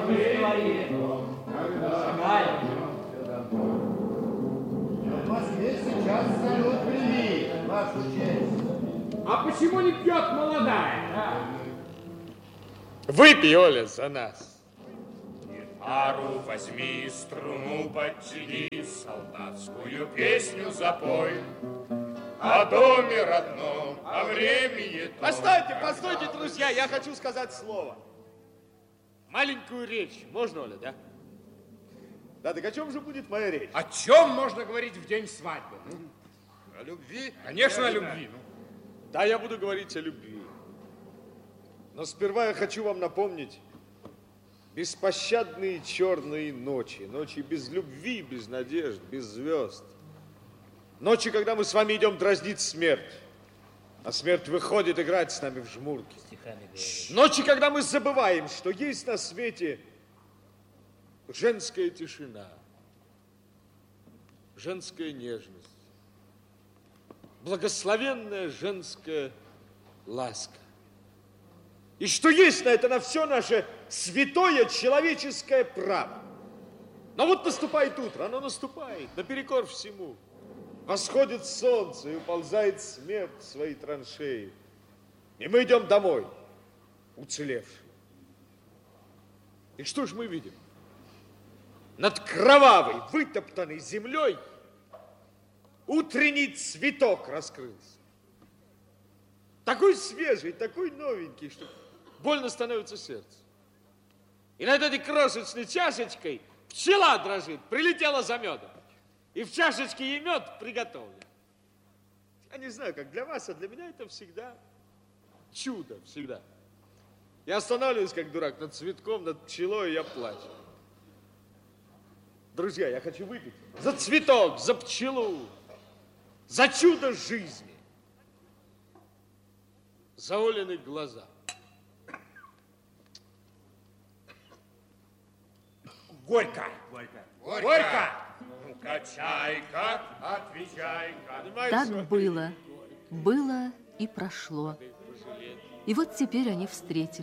В Москве сейчас салют привит, вашу честь. А почему не пьет молодая? Выпей, Оля, за нас. Гитару возьми, струну подтяни, солдатскую песню запой. О доме родном, о времени том. Постойте, постойте, друзья, я хочу сказать слово. Маленькую речь. Можно, Оля, да? Да, так о чем же будет моя речь? О чем можно говорить в день свадьбы? О любви? Конечно, о любви. Да, я буду говорить о любви. Но сперва я хочу вам напомнить беспощадные черные ночи. Ночи без любви, без надежд, без звезд. Ночи, когда мы с вами идем дразнить смерть. А смерть выходит играть с нами в жмурки. Ночи, когда мы забываем, что есть на свете женская тишина, женская нежность, благословенная женская ласка. И что есть на это, на все наше святое человеческое право. Но вот наступает утро, оно наступает, наперекор всему. Восходит солнце и уползает смерть в свои траншеи. И мы идем домой, уцелевшие. И что ж мы видим? Над кровавой, вытоптанной землей утренний цветок раскрылся. Такой свежий, такой новенький, что больно становится сердце. И над этой крошечной чашечкой пчела дрожит, прилетела за медом. И в чашечке ей мед приготовлен. Я не знаю, как для вас, а для меня это всегда чудо, всегда. Я останавливаюсь, как дурак, над цветком, над пчелой, и я плачу. Друзья, я хочу выпить за цветок, за пчелу, за чудо жизни, за Олины глаза. Горько. Горько! Ну-ка, чайка, отвечай-ка. Так было и прошло. И вот теперь они встретились.